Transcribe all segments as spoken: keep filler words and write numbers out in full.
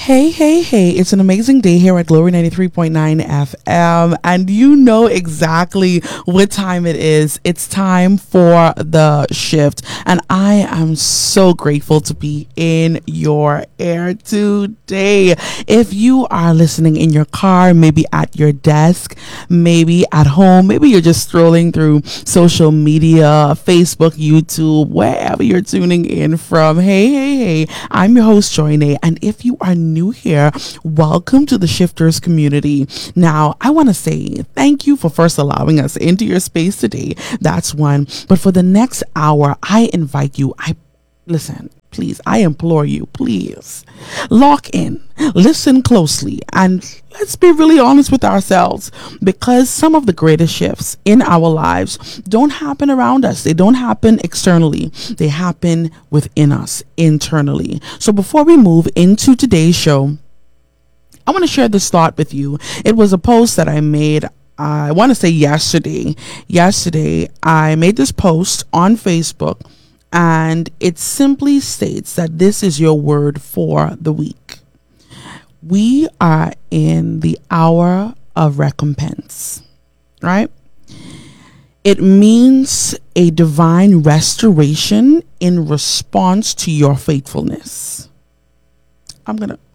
Hey, hey, hey, it's an amazing day here at Glory ninety-three point nine F M, and you know exactly what time it is. It's time for the shift, and I am so grateful to be in your air today. If you are listening in your car, maybe at your desk, maybe at home, maybe you're just strolling through social media, Facebook, YouTube, wherever you're tuning in from, hey, hey, hey, I'm your host, Joyne, and if you are new here, welcome to the Shifters community. Now, I want to say thank you for first allowing us into your space today. That's one. But for the next hour, I invite you, I listen, please, I implore you, please lock in, listen closely, and let's be really honest with ourselves, because some of the greatest shifts in our lives don't happen around us. They don't happen externally. They happen within us internally. So before we move into today's show, I want to share this thought with you. It was a post that I made, uh, I want to say yesterday. Yesterday, I made this post on Facebook, and it simply states that this is your word for the week. We are in the hour of recompense, right? It means a divine restoration in response to your faithfulness. I'm going to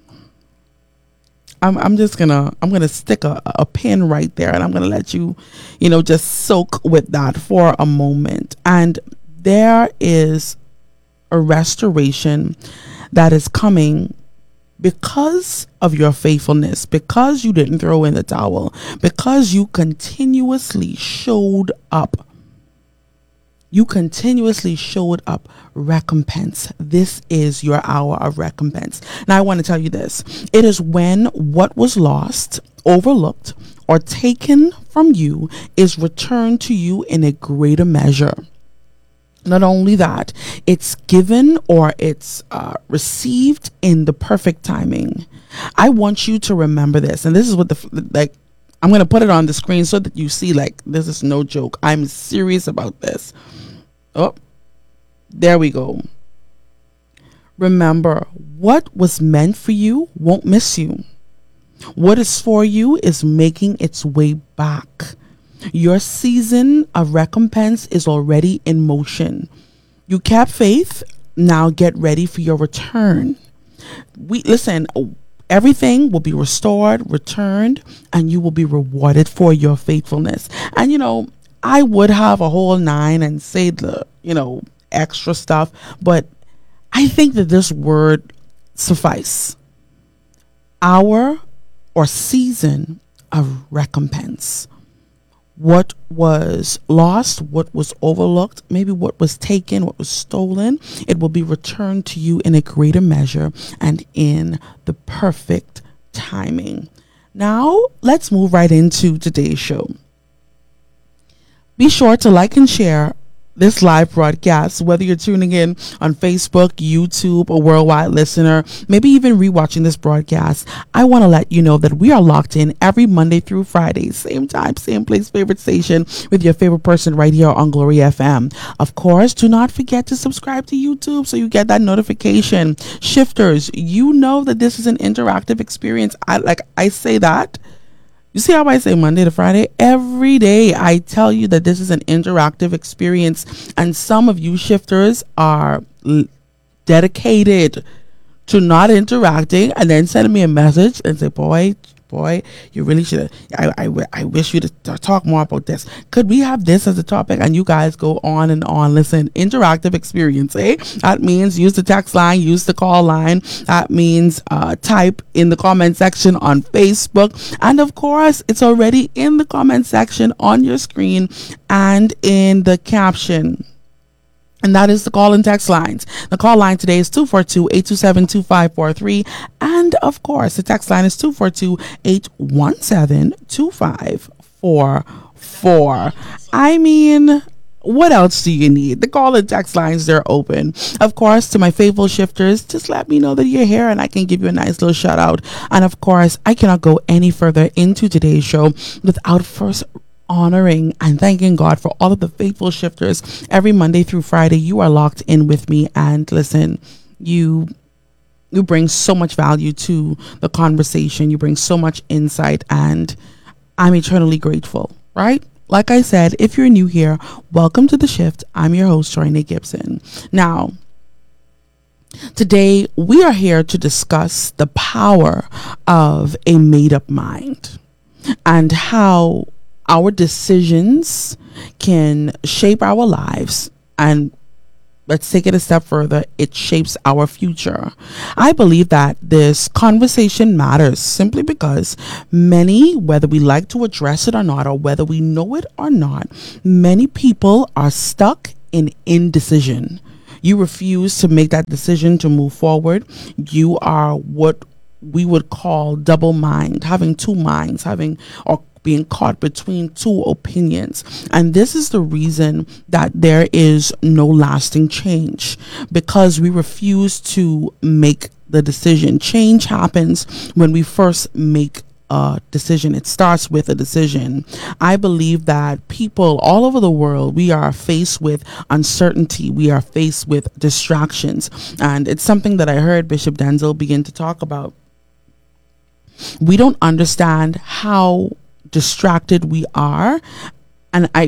I'm, I'm just gonna I'm gonna stick a, a pin right there, and I'm gonna let you, you know, just soak with that for a moment. And there is a restoration that is coming because of your faithfulness, because you didn't throw in the towel, because you continuously showed up. You continuously showed up. Recompense. This is your hour of recompense. Now, I want to tell you this. It is when what was lost, overlooked, or taken from you is returned to you in a greater measure. Not only that, it's given or it's uh, received in the perfect timing. I want you to remember this. And this is what the, like, I'm going to put it on the screen so that you see, like, this is no joke. I'm serious about this. Oh, there we go. Remember, what was meant for you won't miss you. What is for you is making its way back. Your season of recompense is already in motion. You kept faith. Now get ready for your return. We listen, everything will be restored, returned, and you will be rewarded for your faithfulness. And you know, I would have a whole nine and say the, you know, extra stuff, but I think that this word suffice. Hour or season of recompense. What was lost, what was overlooked, maybe what was taken, what was stolen, it will be returned to you in a greater measure and in the perfect timing. Now, let's move right into today's show. Be sure to like and share this live broadcast, whether you're tuning in on Facebook, YouTube, a worldwide listener, maybe even rewatching this broadcast. I want to let you know that we are locked in every Monday through Friday, same time, same place, favorite station, with your favorite person right here on Glory F M. Of course, do not forget to subscribe to YouTube so you get that notification. Shifters, you know that this is an interactive experience. I like I say that. You see how I say Monday to Friday? Every day I tell you that this is an interactive experience, and some of you shifters are l- dedicated to not interacting and then sending me a message and say, boy, boy, you really should I, I, I wish you to t- talk more about this. Could we have this as a topic? And you guys go on and on. Listen, interactive experience, eh? That means use the text line, use the call line. That means uh, type in the comment section on Facebook. And of course, it's already in the comment section on your screen and in the caption. And that is the call and text lines. The call line today is two four two, eight two seven, two five four three. And of course, the text line is two four two, eight one seven, two five four four. I mean, what else do you need? The call and text lines, they're open. Of course, to my faithful shifters, just let me know that you're here and I can give you a nice little shout out. And of course, I cannot go any further into today's show without first honoring and thanking God for all of the faithful shifters. Every Monday through Friday, you are locked in with me, and listen, you You bring so much value to the conversation. You bring so much insight, and I'm eternally grateful, right? Like I said, if you're new here, welcome to The Shift. I'm your host, Joyna Gibson. Now, today we are here to discuss the power of a made-up mind and how our decisions can shape our lives, and let's take it a step further, it shapes our future. I believe that this conversation matters simply because many, whether we like to address it or not, or whether we know it or not, many people are stuck in indecision. You refuse to make that decision to move forward. You are what we would call double mind, having two minds, having or being caught between two opinions. And this is the reason that there is no lasting change, because we refuse to make the decision. Change happens when we first make a decision. It starts with a decision. I believe that people all over the world, we are faced with uncertainty. We are faced with distractions. And it's something that I heard Bishop Denzel begin to talk about. We don't understand how distracted we are, and I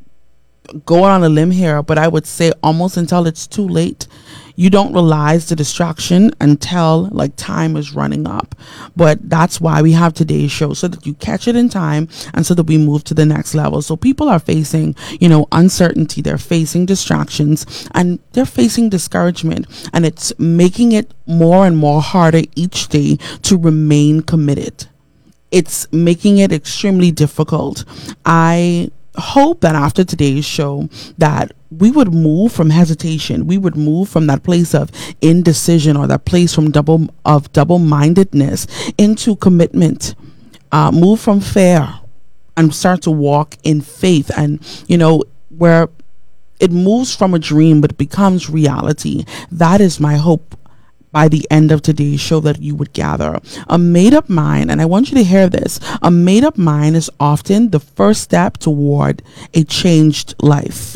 go on a limb here, but I would say almost until it's too late. You don't realize the distraction until like time is running up. But that's why we have today's show, so that you catch it in time and so that we move to the next level. So people are facing, you know, uncertainty, they're facing distractions, and they're facing discouragement, and it's making it more and more harder each day to remain committed. It's making it extremely difficult. I hope that after today's show that we would move from hesitation. We would move from that place of indecision, or that place from double of double-mindedness, into commitment. Uh, move from fear and start to walk in faith. And, you know, where it moves from a dream but becomes reality. That is my hope by the end of today's show, that you would gather. A made-up mind, and I want you to hear this, a made-up mind is often the first step toward a changed life.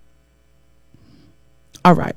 All right.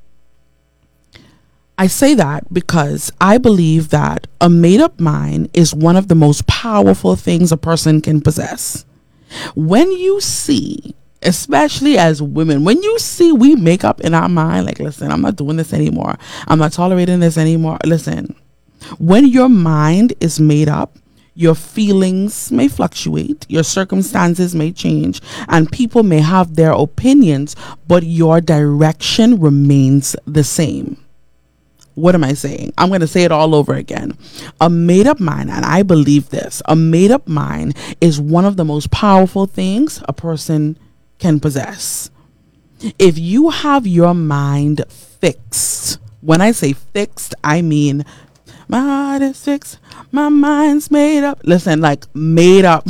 I say that because I believe that a made-up mind is one of the most powerful things a person can possess. When you see, especially as women, when you see we make up in our mind, like, listen, I'm not doing this anymore. I'm not tolerating this anymore. Listen, when your mind is made up, your feelings may fluctuate, your circumstances may change, and people may have their opinions, but your direction remains the same. What am I saying? I'm going to say it all over again. A made-up mind, and I believe this, a made-up mind is one of the most powerful things a person can possess. If you have your mind fixed, when I say fixed, I mean my heart is fixed, my mind's made up. Listen, like made up.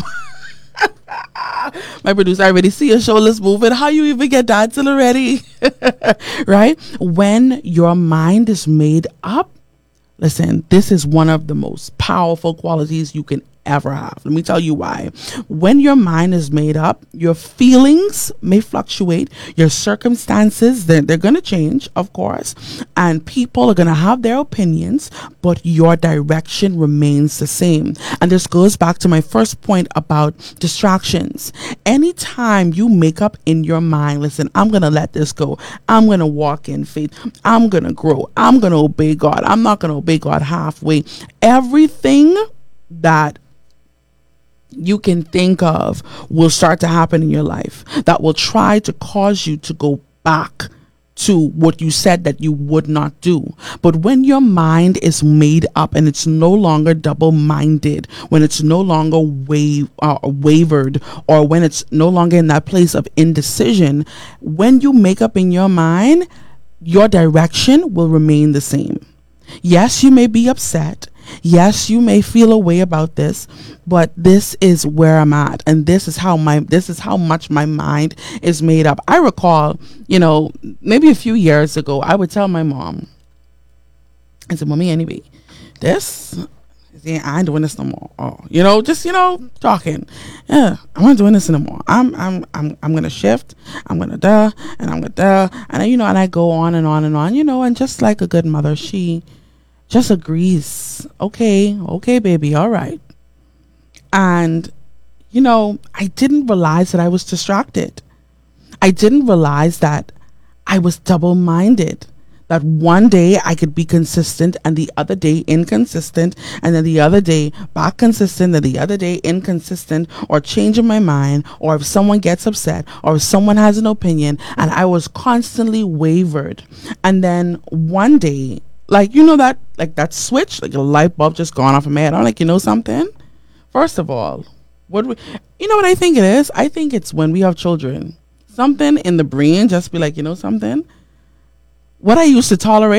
My producer, I already see your shoulders moving. How you even get dancing already? Right? When your mind is made up, listen, this is one of the most powerful qualities you can ever have. Let me tell you why. When your mind is made up, your feelings may fluctuate, your circumstances, they're, they're going to change, of course, and people are going to have their opinions, but your direction remains the same. And this goes back to my first point about distractions. Anytime you make up in your mind, listen, I'm going to let this go. I'm going to walk in faith. I'm going to grow. I'm going to obey God. I'm not going to obey God halfway. Everything that you can think of will start to happen in your life that will try to cause you to go back to what you said that you would not do. But when your mind is made up and it's no longer double-minded, when it's no longer wa- uh, wavered, or when it's no longer in that place of indecision, when you make up in your mind, your direction will remain the same. Yes, you may be upset. Yes, you may feel a way about this, but this is where I'm at, and this is how my this is how much my mind is made up. I recall, you know, maybe a few years ago, I would tell my mom, I said, "Mommy, anyway, this, yeah, I ain't doing this no more." Oh, you know, just you know, talking. Yeah, I'm not doing this no more. I'm I'm I'm I'm gonna shift. I'm gonna duh, and I'm gonna duh, and you know, and I go on and on and on, you know, and just like a good mother, she just agrees. Okay, okay, baby, all right. And, you know, I didn't realize that I was distracted. I didn't realize that I was double minded. That one day I could be consistent and the other day inconsistent, and then the other day back consistent and the other day inconsistent, or changing my mind, or if someone gets upset, or if someone has an opinion, and I was constantly wavered. And then one day, like, you know, that like that switch, like a light bulb just gone off in my head. I'm like, you know something? First of all, what we, you know what I think it is? I think it's when we have children. Something in the brain just be like, you know something? What I used to tolerate